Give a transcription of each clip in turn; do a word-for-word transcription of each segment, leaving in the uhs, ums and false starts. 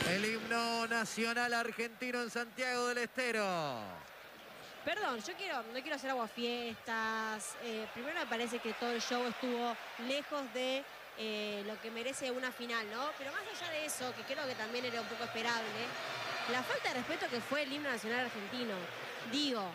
El himno nacional argentino en Santiago del Estero. Perdón, yo quiero, no quiero hacer aguafiestas. Eh, primero me parece que todo el show estuvo lejos de eh, lo que merece una final, ¿no? Pero más allá de eso, que creo que también era un poco esperable, la falta de respeto que fue el himno nacional argentino. Digo,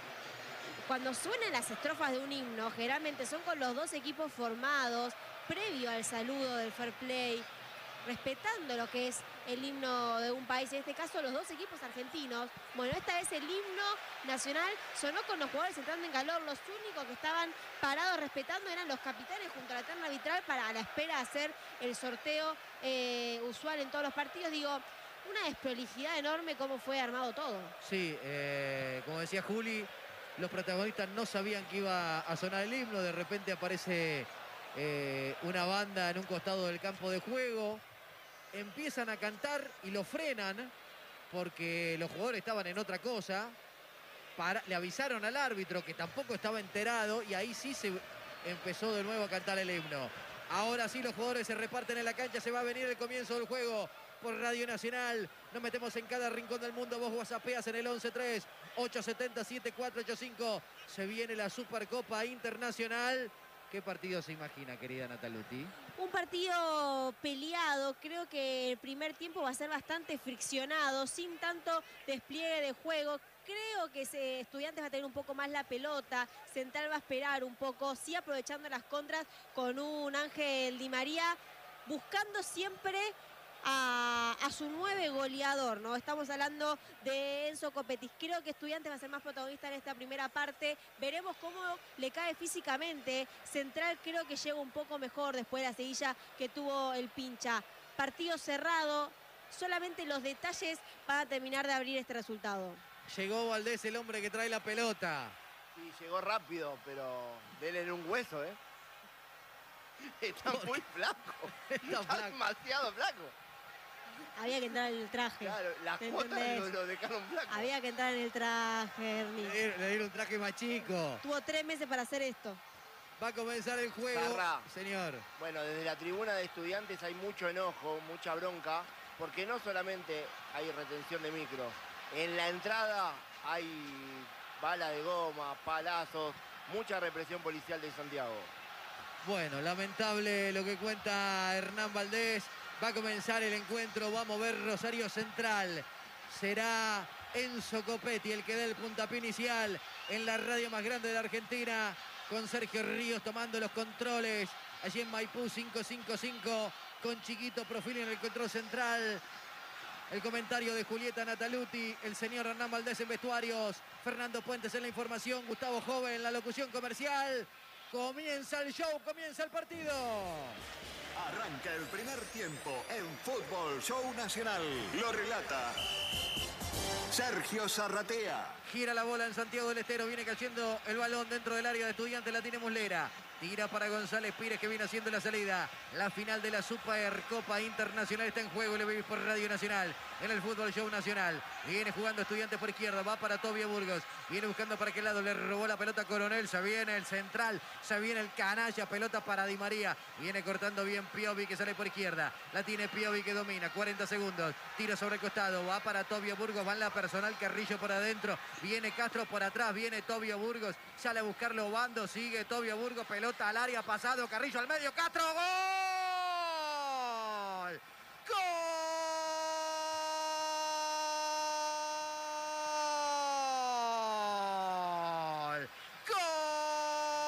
cuando suenan las estrofas de un himno, generalmente son con los dos equipos formados, previo al saludo del fair play, respetando lo que es el himno de un país, en este caso los dos equipos argentinos. Bueno, esta vez el himno nacional sonó con los jugadores entrando en calor. Los únicos que estaban parados respetando eran los capitanes junto a la terna arbitral para a la espera de hacer el sorteo eh, usual en todos los partidos. Digo, una desprolijidad enorme cómo fue armado todo. Sí, eh, como decía Juli, los protagonistas no sabían que iba a sonar el himno. De repente aparece eh, una banda en un costado del campo de juego. Empiezan a cantar y lo frenan porque los jugadores estaban en otra cosa. Para, le avisaron al árbitro que tampoco estaba enterado y ahí sí se empezó de nuevo a cantar el himno. Ahora sí los jugadores se reparten en la cancha. Se va a venir el comienzo del juego por Radio Nacional. Nos metemos en cada rincón del mundo. Vos whatsappeas en el once tres ocho siete siete cuatro ocho cinco. Se viene la Supercopa Internacional. ¿Qué partido se imagina, querida Nataluti? Un partido peleado. Creo que el primer tiempo va a ser bastante friccionado, sin tanto despliegue de juego. Creo que ese Estudiantes va a tener un poco más la pelota. Central va a esperar un poco, sí aprovechando las contras con un Ángel Di María, buscando siempre A, a su nueve goleador, ¿no? Estamos hablando de Enzo Copetti. Creo que Estudiantes va a ser más protagonista en esta primera parte. Veremos cómo le cae físicamente. Central creo que llega un poco mejor después de la seguilla que tuvo el Pincha. Partido cerrado. Solamente los detalles van a terminar de abrir este resultado. Llegó Valdés, el hombre que trae la pelota. Sí, llegó rápido, pero dele en un hueso, ¿eh? Está muy flaco. Está Está flaco. demasiado flaco. Había que entrar en el traje. Claro, las ¿te cuotas entendés? lo, lo dejaron flaco. Había que entrar en el traje, Ernie. Le dieron, le dieron un traje más chico. Tuvo tres meses para hacer esto. Va a comenzar el juego. Parra. Señor. Bueno, desde la tribuna de Estudiantes hay mucho enojo, mucha bronca, porque no solamente hay retención de micro. En la entrada hay bala de goma, palazos, mucha represión policial de Santiago. Bueno, lamentable lo que cuenta Hernán Valdés. Va a comenzar el encuentro, va a mover Rosario Central. Será Enzo Copetti el que dé el puntapié inicial en la radio más grande de la Argentina, con Sergio Ríos tomando los controles allí en Maipú cinco cinco cinco, con Chiquito Profili en el control central. El comentario de Julieta Nataluti, el señor Hernán Valdés en vestuarios, Fernando Puentes en la información, Gustavo Jove en la locución comercial. Comienza el show, comienza el partido. Arranca el primer tiempo en Fútbol Show Nacional. Lo relata Sergio Zarratea. Gira la bola en Santiago del Estero. Viene cayendo el balón dentro del área de Estudiantes. La tiene Muslera. Tira para González Pires, que viene haciendo la salida. La final de la Supercopa Internacional está en juego. Le veis por Radio Nacional en el Fútbol Show Nacional. Viene jugando Estudiantes por izquierda. Va para Tobio Burgos. Viene buscando para qué lado. Le robó la pelota a Coronel. Se viene el central. Se viene el canalla. Pelota para Di María. Viene cortando bien Piovi, que sale por izquierda. La tiene Piovi, que domina. cuarenta segundos. Tiro sobre el costado. Va para Tobio Burgos. Va en la personal. Carrillo por adentro. Viene Castro por atrás. Viene Tobio Burgos. Sale a buscarlo Bando. Sigue Tobio Burgos. Pelota al área. Pasado. Carrillo al medio. Castro. ¡Gol!